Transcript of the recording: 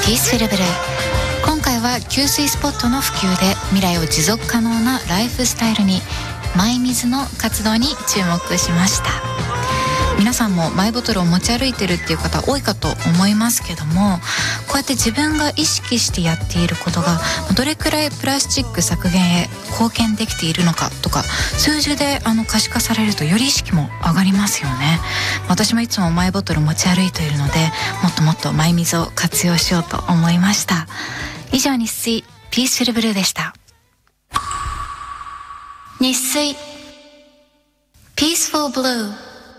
ピースフルブルー。今回は給水スポットの普及で未来を持続可能なライフスタイルに、マイミズの活動に注目しました。皆さんもマイボトルを持ち歩いてるっていう方多いかと思いますけども、こうやって自分が意識してやっていることがどれくらいプラスチック削減へ貢献できているのかとか、数字で可視化されるとより意識も上がりますよね。私もいつもマイボトル持ち歩いているので、もっともっとマイ水を活用しようと思いました。以上、日水ピースフルブルーでした。日水ピースフルブルー。